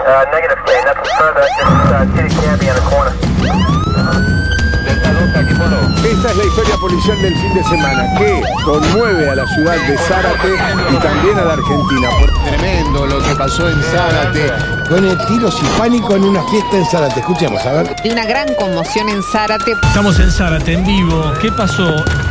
Negative, Kane. Nothing further. Just Kitty Candy on the corner. Esta es la historia policial del fin de semana que conmueve a la ciudad de Zárate y también a la Argentina. Tremendo lo que pasó en Zárate. Pone tiros y pánico en una fiesta en Zárate. Escuchemos, a ver. De una gran conmoción en Zárate. Estamos en Zárate, en vivo. ¿Qué pasó?